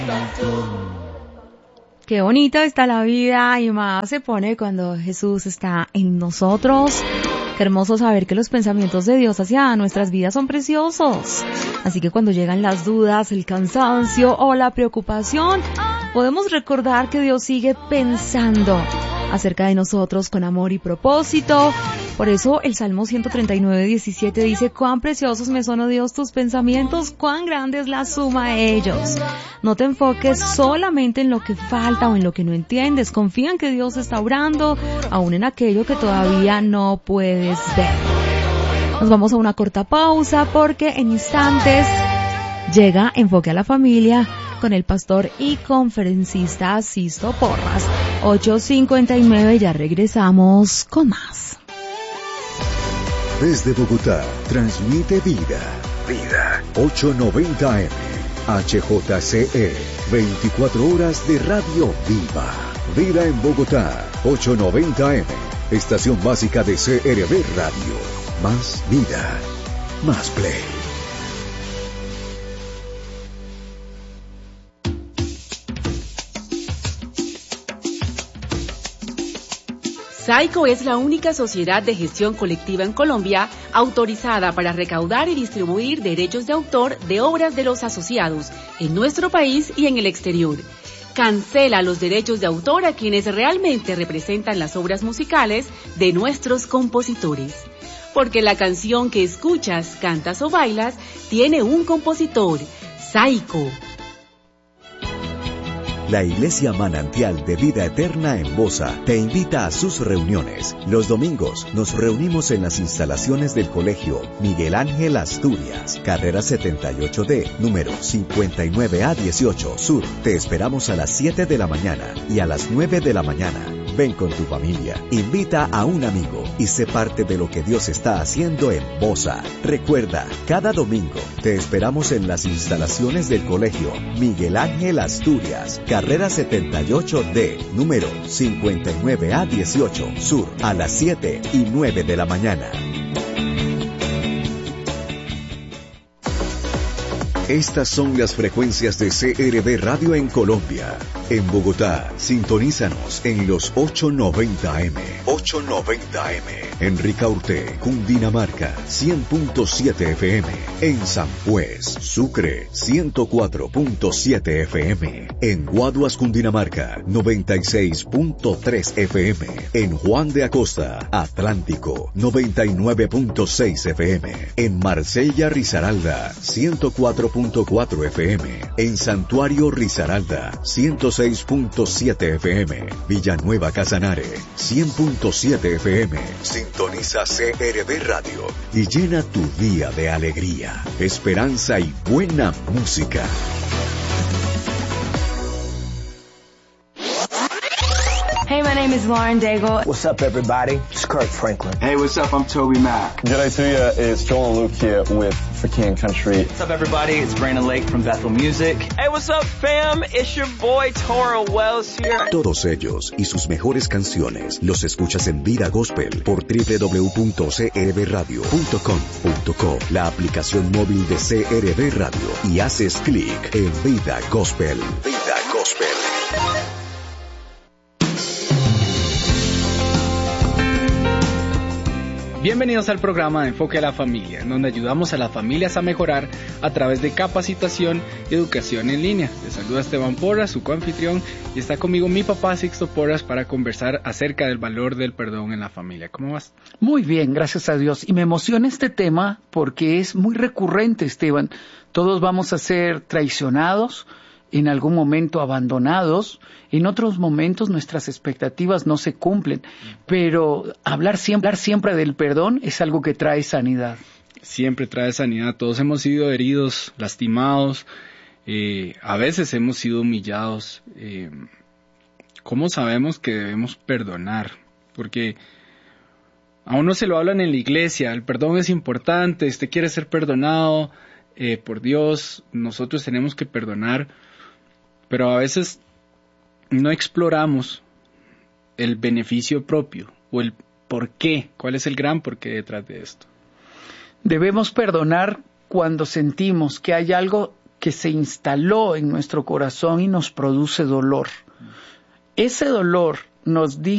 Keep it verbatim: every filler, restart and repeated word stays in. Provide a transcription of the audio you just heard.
Qué bonita está la vida y más se pone cuando Jesús está en nosotros. Qué hermoso saber que los pensamientos de Dios hacia nuestras vidas son preciosos. Así que cuando llegan las dudas, el cansancio o la preocupación, podemos recordar que Dios sigue pensando acerca de nosotros con amor y propósito. Por eso el Salmo ciento treinta y nueve, diecisiete dice: cuán preciosos me son, oh Dios, tus pensamientos, cuán grande es la suma de ellos. No te enfoques solamente en lo que falta o en lo que no entiendes. Confía en que Dios está obrando, aún en aquello que todavía no puedes ver. Nos vamos a una corta pausa porque en instantes llega Enfoque a la Familia con el pastor y conferencista Sisto Porras. ocho cincuenta y nueve, ya regresamos con más. Desde Bogotá, transmite Vida. Vida. ochocientos noventa A M. H J C E. veinticuatro horas de radio viva. Vida en Bogotá. ochocientos noventa A M. Estación básica de C R V Radio. Más vida. Más play. SAICO es la única sociedad de gestión colectiva en Colombia autorizada para recaudar y distribuir derechos de autor de obras de los asociados en nuestro país y en el exterior. Cancela los derechos de autor a quienes realmente representan las obras musicales de nuestros compositores. Porque la canción que escuchas, cantas o bailas tiene un compositor, SAICO. La Iglesia Manantial de Vida Eterna en Bosa te invita a sus reuniones. Los domingos nos reunimos en las instalaciones del Colegio Miguel Ángel Asturias, carrera setenta y ocho D, número cincuenta y nueve A dieciocho Sur. Te esperamos a las siete de la mañana y a las nueve de la mañana. Ven con tu familia, invita a un amigo y sé parte de lo que Dios está haciendo en Bosa. Recuerda, cada domingo te esperamos en las instalaciones del Colegio Miguel Ángel Asturias, carrera setenta y ocho D, número cincuenta y nueve A dieciocho Sur, a las siete y nueve de la mañana. Estas son las frecuencias de C R V Radio en Colombia. En Bogotá, sintonízanos en los ochocientos noventa A M. ochocientos noventa A M. En Ricaurte, Cundinamarca, cien punto siete F M. En San Juez, Sucre, ciento cuatro punto siete F M. En Guaduas, Cundinamarca, noventa y seis punto tres F M. En Juan de Acosta, Atlántico, noventa y nueve punto seis F M. En Marsella, Risaralda, ciento cuatro punto cuatro F M. En Santuario, Risaralda, ciento seis punto siete F M. Villanueva, Casanare, cien punto siete F M. Sintoniza C R V Radio y llena tu día de alegría, esperanza y buena música. Hey, my name is Lauren Daigle. What's up, everybody? It's Kirk Franklin. Hey, what's up? I'm Toby Mac. G'day to you. It's Joel and Luke here with For King Country. What's up, everybody? It's Brandon Lake from Bethel Music. Hey, what's up, fam? It's your boy Toro Wells here. Todos ellos y sus mejores canciones los escuchas en Vida Gospel por doble u doble u doble u punto c r v radio punto com punto co, la aplicación móvil de C R V Radio, y haces clic en Vida Gospel. Vida Gospel. Bienvenidos al programa de Enfoque a la Familia, en donde ayudamos a las familias a mejorar a través de capacitación y educación en línea. Les saluda Esteban Porras, su coanfitrión, y está conmigo mi papá Sixto Porras para conversar acerca del valor del perdón en la familia. ¿Cómo vas? Muy bien, gracias a Dios. Y me emociona este tema porque es muy recurrente, Esteban. Todos vamos a ser traicionados, en algún momento abandonados, en otros momentos nuestras expectativas no se cumplen, pero hablar siempre, hablar siempre del perdón es algo que trae sanidad. Siempre trae sanidad. Todos hemos sido heridos, lastimados, eh, a veces hemos sido humillados. Eh, ¿Cómo sabemos que debemos perdonar? Porque a uno se lo hablan en la iglesia, el perdón es importante, usted quiere ser perdonado eh, por Dios, nosotros tenemos que perdonar. Pero a veces no exploramos el beneficio propio o el por qué, cuál es el gran porqué detrás de esto. Debemos perdonar cuando sentimos que hay algo que se instaló en nuestro corazón y nos produce dolor. Ese dolor nos dice